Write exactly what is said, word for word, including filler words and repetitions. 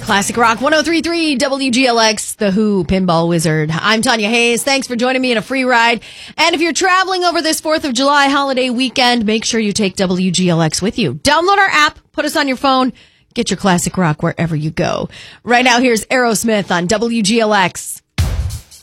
Classic Rock one oh three point three W G L X, The Who, Pinball Wizard. I'm Tanya Hayes. Thanks for joining me in a free ride. And if you're traveling over this fourth of July holiday weekend, make sure you take W G L X with you. Download our app, put us on your phone, get your classic rock wherever you go. Right now, here's Aerosmith on W G L X.